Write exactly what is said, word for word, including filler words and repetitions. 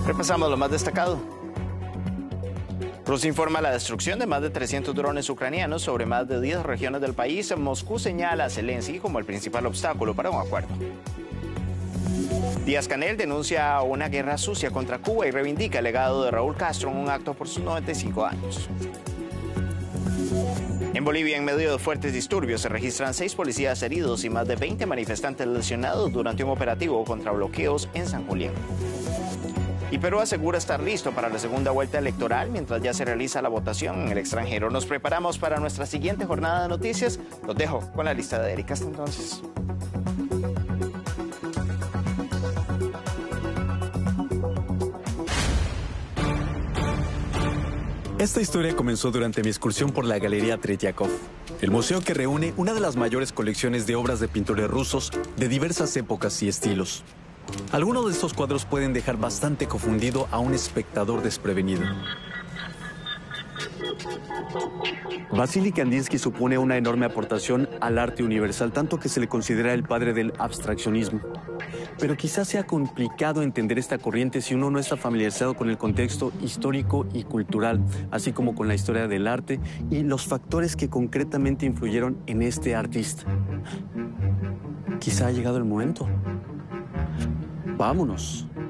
Repasamos lo más destacado. Rusia informa la destrucción de más de trescientos drones ucranianos sobre más de diez regiones del país. Moscú señala a Zelensky como el principal obstáculo para un acuerdo. Díaz-Canel denuncia una guerra sucia contra Cuba y reivindica el legado de Raúl Castro en un acto por sus noventa y cinco años. En Bolivia, en medio de fuertes disturbios, se registran seis policías heridos y más de veinte manifestantes lesionados durante un operativo contra bloqueos en San Julián. Y Perú asegura estar listo para la segunda vuelta electoral mientras ya se realiza la votación en el extranjero. Nos preparamos para nuestra siguiente jornada de noticias. Los dejo con la lista de Erika. Hasta entonces. Esta historia comenzó durante mi excursión por la Galería Tretyakov, el museo que reúne una de las mayores colecciones de obras de pintores rusos de diversas épocas y estilos. Algunos de estos cuadros pueden dejar bastante confundido a un espectador desprevenido. Vasily Kandinsky supone una enorme aportación al arte universal, tanto que se le considera el padre del abstraccionismo. Pero quizás sea complicado entender esta corriente si uno no está familiarizado con el contexto histórico y cultural, así como con la historia del arte y los factores que concretamente influyeron en este artista. Quizá ha llegado el momento. Vámonos.